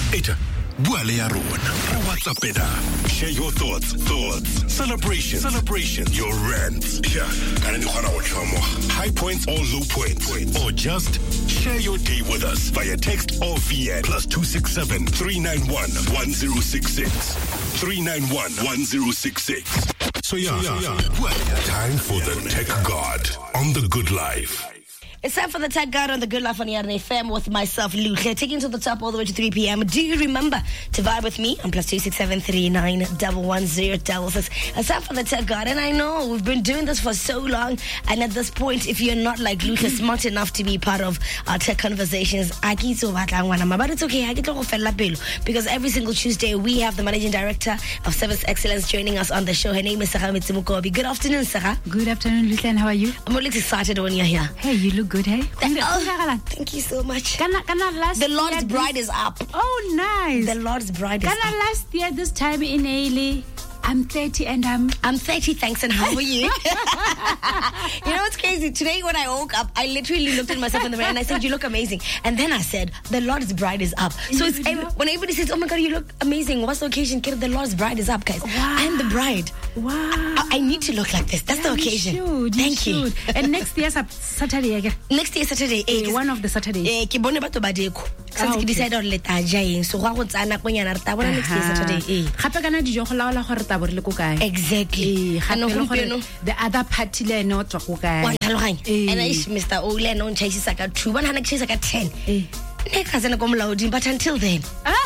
Eta bua le ya rona. Re WhatsApp ena. Share your thoughts. Celebration. Your rants. Yeah. High points or low points. Or just share your day with us via text or VN +267 391 1066. 391 1066. So yeah. Time for the Tech God on The Good Life. It's time for the Tech Guide on The Good Life on Yarn FM with myself, Luhle, taking to the top all the way to 3 p.m. Do you remember to vibe with me on +267 391 1066? It's time for the Tech Guide, and I know we've been doing this for so long, and at this point, if you're not like Luhle, smart enough to be part of our tech conversations, but it's okay, because every single Tuesday we have the Managing Director of Service Excellence joining us on the show. Her name is Sarah Mitsimukobi. Good afternoon, Sarah. Good afternoon, Luhle, and how are you? I'm always excited when you're here. Hey, you look good, hey? Thank you so much. The Lord's Bride is up. Oh, nice. The Lord's Bride is up. Last year, this time in Ailey, I'm 30 and I'm 30, thanks, and how are you? You know what's crazy? Today when I woke up, I literally looked at myself in the mirror and I said, you look amazing. And then I said, the Lord's Bride is up. So it's when everybody says, oh my God, you look amazing, what's the occasion? The Lord's Bride is up, guys. Wow. I'm the bride. Wow. I need to look like this. That's the occasion. Thank you. And next year's Saturday again. Next year Saturday. One of the Saturdays. Ke bone batho ba deko. Since decide on let aja so go tsana konyana re tabona next year Saturday. Gape kana dijo go laola gore tabo re le ko kae. Exactly. The other party le no tswa ko kae. And I Mr. Ole no nchaisa ka 2 100 chaisa ka 10. But until then.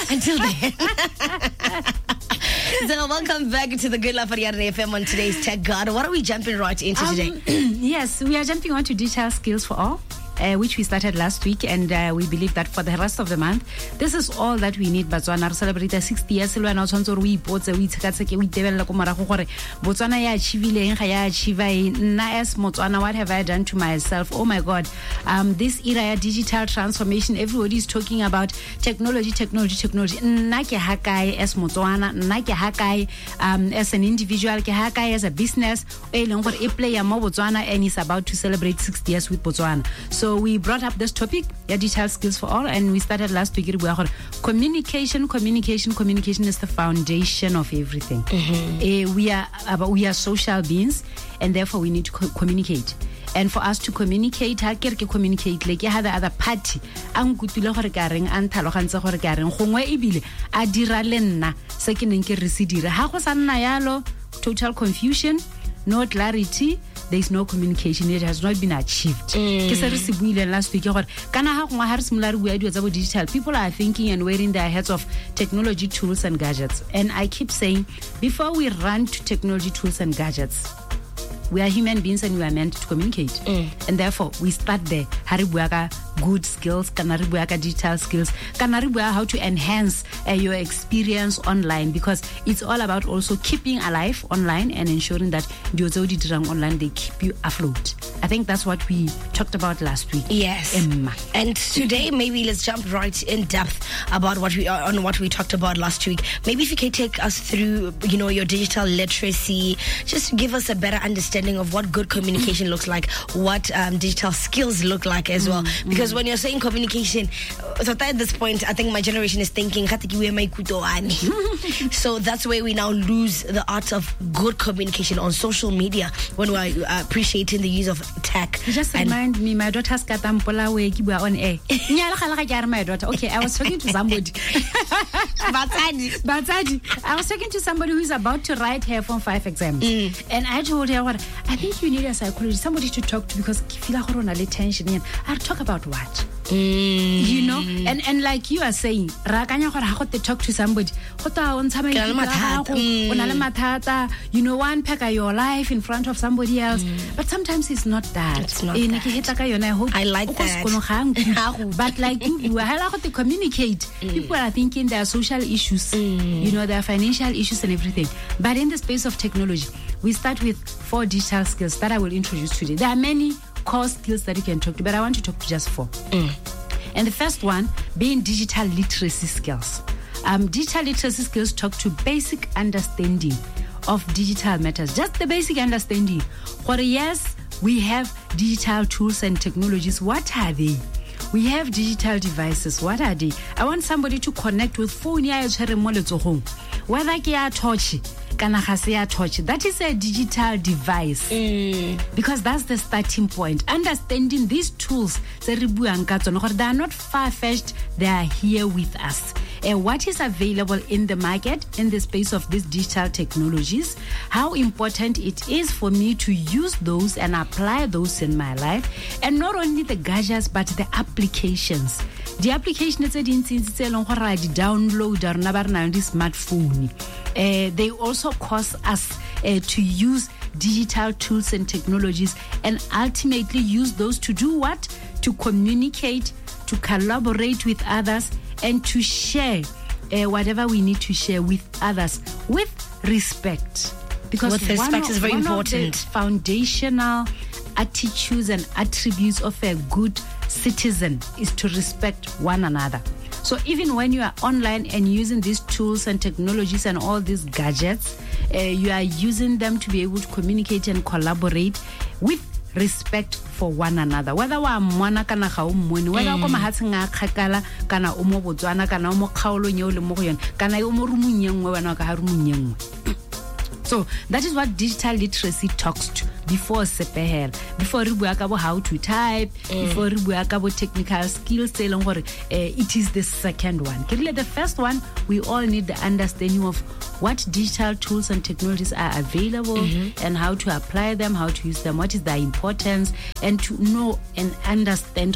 So welcome back to the Good Life on Yarn FM on today's Tech God. What are we jumping right into today? Yes, we are jumping on to digital skills for all. Which we started last week, and we believe that for the rest of the month, this is all that we need. Botswana re celebrate 60 years le wena o tshwantse we ipotse we itshakatseke we tebella ko morago gore Botswana ya achievile ga ya achieve nna as Motswana, what have I done to myself? Oh my God, this era digital transformation, everybody is talking about technology. Nna ke ha kae as Motswana, nna ke ha kae as an individual, ke ha kae as a business e leng gore e play mo Botswana, and is about to celebrate 60 years with Botswana. So we brought up this topic, digital skills for all, and we started last week. Communication is the foundation of everything. We are social beings, and therefore we need to communicate. And for us to communicate, like the other party, total confusion, no clarity, there is no communication. It has not been achieved. Last week, digital people are thinking and wearing their heads of technology tools and gadgets. And I keep saying, before we run to technology tools and gadgets, we are human beings and we are meant to communicate. And therefore, we start there. Good skills, digital skills, how to enhance your experience online, because it's all about also keeping alive online and ensuring that online they keep you afloat. I think that's what we talked about last week. Yes. And today maybe let's jump right in depth about what we talked about last week. Maybe if you can take us through, your digital literacy, just to give us a better understanding of what good communication looks like, what digital skills look like as well. Because when you're saying communication, so at this point, I think my generation is thinking, so that's where we now lose the art of good communication on social media when we're appreciating the use of tech. Just remind me, my daughter's katampola on air. My daughter. Okay, I was talking to somebody. Batadi. I was talking to somebody who is about to write her Form 5 exams. And I told her, I think you need a psychologist, somebody to talk to, because tension. I'll talk about what? And like you are saying, talk to somebody. One pack your life in front of somebody else. But sometimes it's not that. It's not that. I like that. But like you have to communicate. People are thinking there are social issues, there are financial issues and everything. But in the space of technology, we start with 4 digital skills that I will introduce today. There are many core skills that you can talk to, but I want to talk to just 4. And the first one being digital literacy skills. Digital literacy skills talk to basic understanding of digital matters, just the basic understanding. Yes, we have digital tools and technologies. What are they? we have digital devices. What are they? I want somebody to connect with phone ya tshwere mo letsogong, whether ke ya touch kana ga se ya touch. That is a digital device, because that's the starting point. Understanding these tools they are not far-fetched, they are here with us. What is available in the market in the space of these digital technologies, how important it is for me to use those and apply those in my life, and not only the gadgets but the applications. The applications that download on the smartphone, they also cause us to use digital tools and technologies, and ultimately use those to do what? To communicate, to collaborate with others, and to share whatever we need to share with others with respect. Because with respect is very important. Of the foundational attitudes and attributes of a good citizen is to respect one another. So even when you are online and using these tools and technologies and all these gadgets, you are using them to be able to communicate and collaborate with respect for one another. Whether wa mwana kana ga o mmone, whether go mahatseng a khakala kana o mo Botswana kana o mo kgaolong ye o le mo go yone kana o mo rumunyengwe wena ka ha rumunyengwe. So that is what digital literacy talks to. Before sepehela, before re bua ka bo how to type, before re bua ka bo technical skills, it is the second one. The first one, we all need the understanding of what digital tools and technologies are available and how to apply them, how to use them, what is their importance, and to know and understand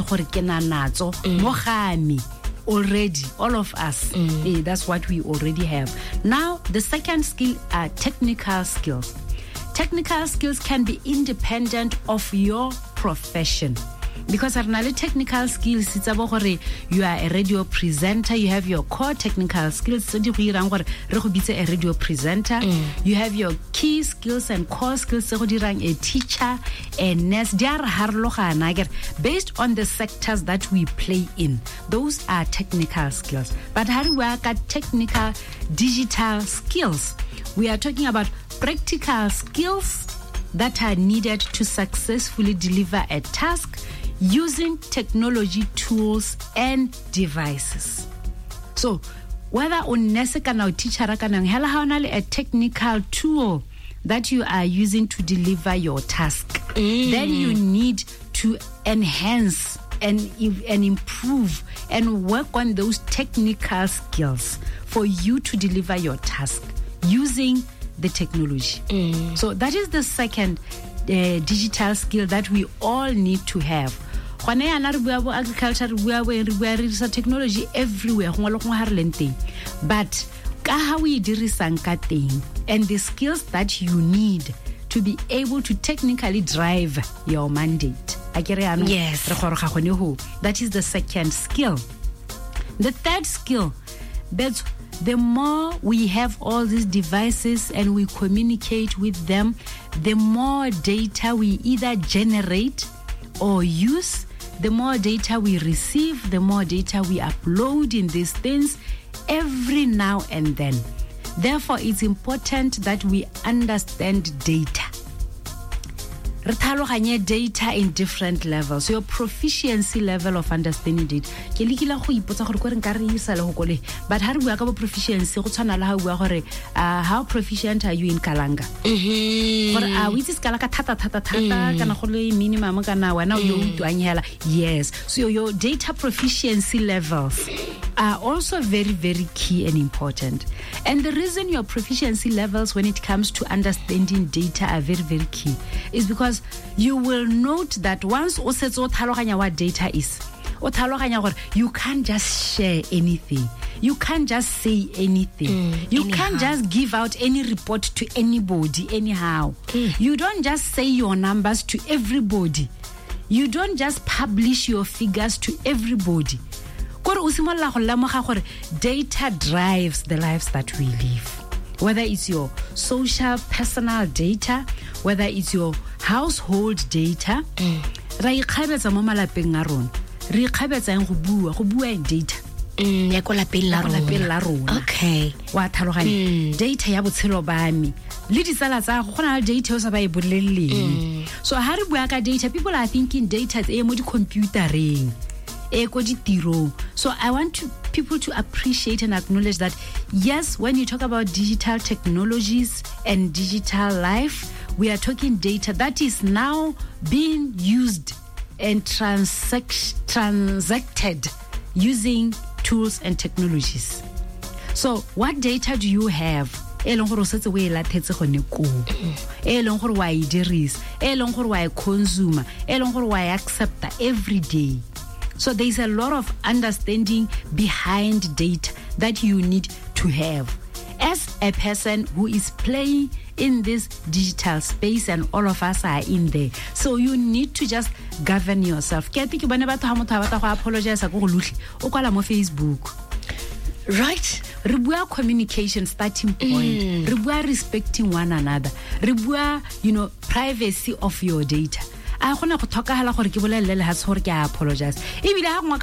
already, all of us. That's what we already have. Now, the second skill are technical skills. Technical skills can be independent of your profession. Because technical skills, it's about you are a radio presenter, you have your core technical skills. So a radio presenter, you have your key skills and core skills. A teacher, a nurse, based on the sectors that we play in. Those are technical skills. But how do we work at technical digital skills? We are talking about practical skills that are needed to successfully deliver a task using technology tools and devices. So, whether on a teacher a technical tool that you are using to deliver your task, then you need to enhance and improve and work on those technical skills for you to deliver your task using the technology. So that is the second digital skill that we all need to have. Agriculture, technology everywhere, but how we and the skills that you need to be able to technically drive your mandate. Yes. That is the second skill. The third skill, that's the more we have all these devices and we communicate with them, the more data we either generate or use, the more data we receive, the more data we upload in these things every now and then. Therefore, it's important that we understand data. Data in different levels. Your proficiency level of understanding data. But how do we have proficiency? How proficient are you in Kalanga? Yes. So your data proficiency levels are also very, very key and important. And the reason your proficiency levels when it comes to understanding data are very, very key is because you will note that once what data is, you can't just share anything. You can't just say anything. You can't just give out any report to anybody anyhow. You don't just say your numbers to everybody. You don't just publish your figures to everybody. Data drives the lives that we live. Whether it's your social, personal data, whether it's your household data, data. Okay. Data ya botshelo ba me. Le ditsala tsa go na data o sa ba e boleleng. So ha re bua ka data, people are thinking data e mo di computereng. So I want people to appreciate and acknowledge that, yes, when you talk about digital technologies and digital life, we are talking data that is now being used and transacted using tools and technologies. So what data do you have? Consumer, accept every day. So there's a lot of understanding behind data that you need to have as a person who is playing in this digital space, and all of us are in there. So you need to just govern yourself. Apologize Facebook. Right? Ribua communication starting point. Ribua respecting one another. Ribua, privacy of your data. I want to talk about how to apologize. Even what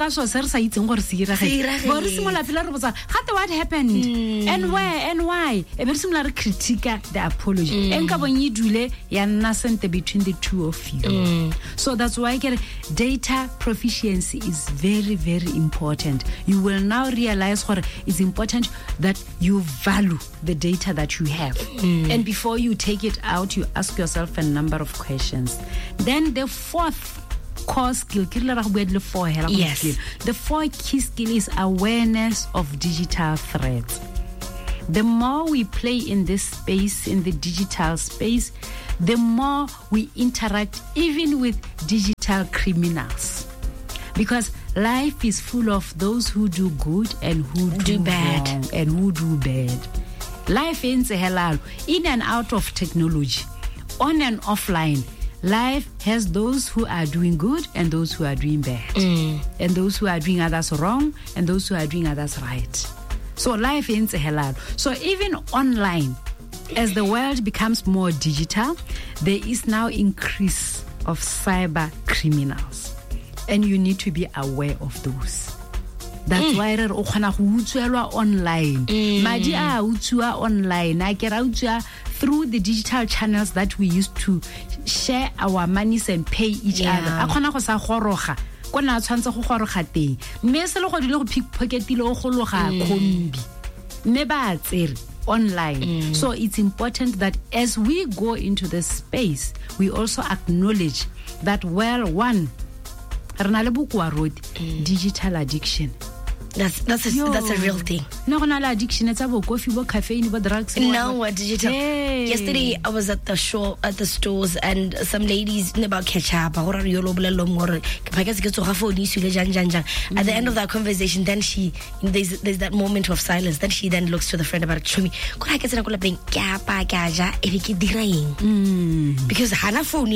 happened and where and why? A very similar critique the apology. And between the two of you. So that's why data proficiency is very, very important. You will now realize what is important, that you value the data that you have. And before you take it out, you ask yourself a number of questions. Then the fourth core skill, yes, the fourth key skill is awareness of digital threats. The more we play in this space, in the digital space, the more we interact even with digital criminals. Because life is full of those who do good and who do bad wrong and who do bad. Life is a halal, in and out of technology, on and offline. Life has those who are doing good and those who are doing bad, and those who are doing others wrong and those who are doing others right. So life is a halal. So even online, as the world becomes more digital, there is now increase of cyber criminals, and you need to be aware of those. That's why re khona go utswelwa online. Madi a utswa online. I get through the digital channels that we used to share our monies and pay each other. A khona go sa goroga. Kona tshwantse go goroga teng. Mme se le go dile go pickpocketile o gologa kombi. Mme ba tsere online. So it's important that as we go into this space, we also acknowledge that, well, one, digital addiction. That's a real thing. No addiction. It's about coffee, about caffeine, about drugs. No, digital. Hey. Yesterday I was at the stores, and some ladies about ketchup. At the end of that conversation, then there's that moment of silence. Then she looks to the friend about Chumi. Because Hana phone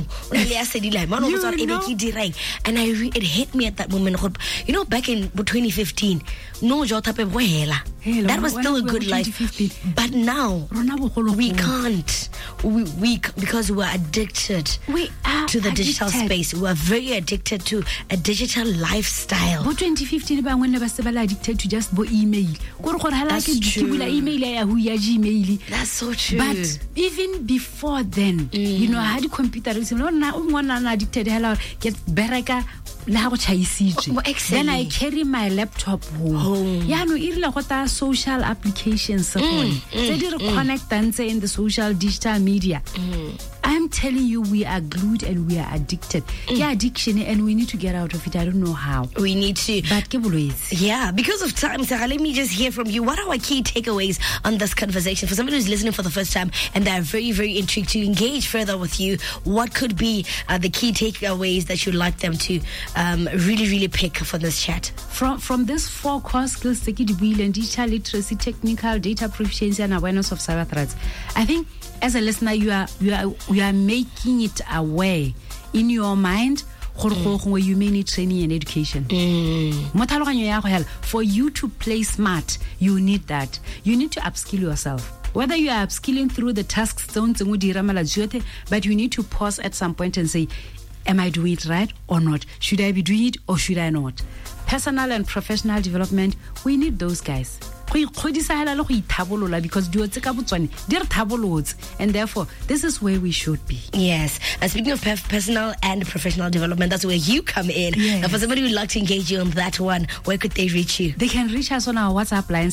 and it hit me at that moment. Back in 2015. No that was still a good life, but now we can't. We because we are addicted to the digital space. We are very addicted to a digital lifestyle. But 2015, when they were addicted to just email. That's true. That's so true. But even before then, I had a computer. Addicted. Get better. Then I carry my laptop home. Social applications. They did connect and say in the social digital media. I'm telling you, we are glued and we are addicted. Addiction, and we need to get out of it. I don't know how. We need to. But because of time, Sarah, let me just hear from you. What are our key takeaways on this conversation? For somebody who's listening for the first time and they're very, very intrigued to engage further with you, what could be the key takeaways that you'd like them to really, really pick for this chat? From this 4 core skills, digital literacy, technical data proficiency, and awareness of cyber threats, I think as a listener, you are making it aware in your mind. You may need training and education. For you to play smart, you need that. You need to upskill yourself. Whether you are upskilling through the tasks, but you need to pause at some point and say, am I doing it right or not? Should I be doing it or should I not? Personal and professional development, we need those guys. go ikgodisa hela le go ithabolola, because dilo tse ka botswane di re thabolotse, and therefore this is where we should be. Yes. And speaking of personal and professional development, that's where you come in. Yes. Now, for somebody who'd like to engage you on that one, where could they reach you? They can reach us on our WhatsApp line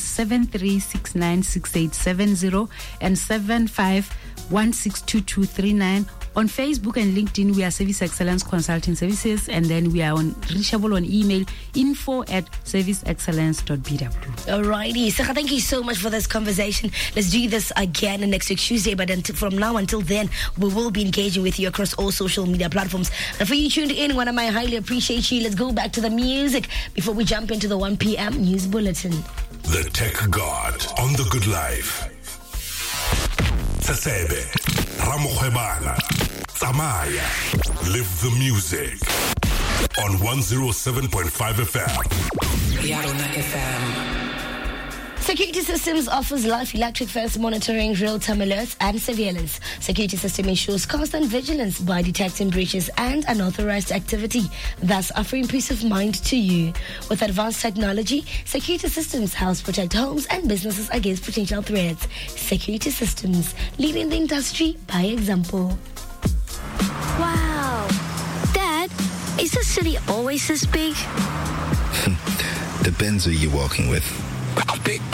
73696870 and 75162239. On Facebook and LinkedIn, we are Service Excellence Consulting Services, and then we are reachable on email info@serviceexcellence.bw. Alrighty, Saka, thank you so much for this conversation. Let's do this again next week Tuesday, but from now until then, we will be engaging with you across all social media platforms. And for you tuned in, one of my highly appreciate you. Let's go back to the music before we jump into the 1 p.m. news bulletin. The Tech God on The Good Life. Tsebe, Ramokgwebana, Tsamaya. Live the music on 107.5 FM. Yarona FM. Security Systems offers live electric fence monitoring, real-time alerts, and surveillance. Security System ensures constant vigilance by detecting breaches and unauthorized activity, thus offering peace of mind to you. With advanced technology, Security Systems helps protect homes and businesses against potential threats. Security Systems, leading the industry by example. Wow. Dad, is the city always this big? Depends who you're walking with. Big